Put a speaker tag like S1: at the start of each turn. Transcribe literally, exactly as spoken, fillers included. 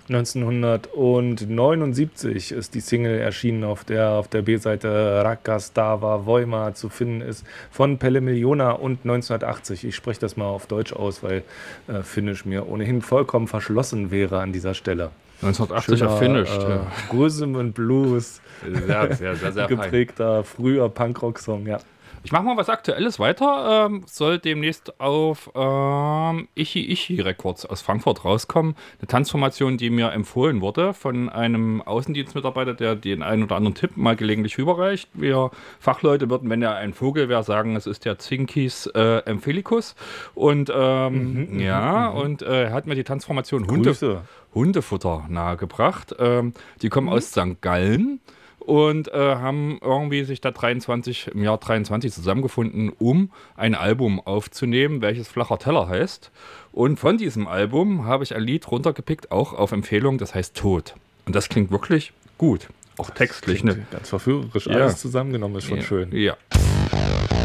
S1: neunzehnhundertneunundsiebzig ist die Single erschienen, auf der auf der B-Seite Raka Stava Voima zu finden ist, von Pelle Miljona, und neunzehnhundertachtzig. Ich spreche das mal auf Deutsch aus, weil äh, Finnisch mir ohnehin vollkommen verschlossen wäre an dieser Stelle.
S2: neunzehnhundertachtzig erfinished.
S1: Äh,
S2: Ja.
S1: Rhythm and Blues,
S2: Sehr, sehr, sehr, sehr fein.
S1: geprägter, früher Punkrock-Song, ja.
S2: Ich mache mal was Aktuelles weiter. Ähm, soll demnächst auf ähm, Ichi Ichi Records aus Frankfurt rauskommen. Eine Tanzformation, die mir empfohlen wurde von einem Außendienstmitarbeiter, der den einen oder anderen Tipp mal gelegentlich überreicht. Wir Fachleute würden, wenn er ein Vogel wäre, sagen, es ist der Zinkis äh, Amphilicus. Und ähm,
S1: Mhm,
S2: ja,
S1: mhm.
S2: und äh, er hat mir die Tanzformation Hunde,
S1: Grüße.
S2: Hundefutter nahegebracht. Ähm, die kommen aus Sankt Gallen. Und äh, haben irgendwie sich da dreiundzwanzig, im Jahr dreiundzwanzig zusammengefunden, um ein Album aufzunehmen, welches Flacher Teller heißt. Und von diesem Album habe ich ein Lied runtergepickt, auch auf Empfehlung, das heißt Tod. Und das klingt wirklich gut, auch textlich.
S1: Klingt
S2: Ne?
S1: ganz verführerisch,
S2: Ja.
S1: alles zusammengenommen ist schon
S2: Ja.
S1: schön.
S2: Ja.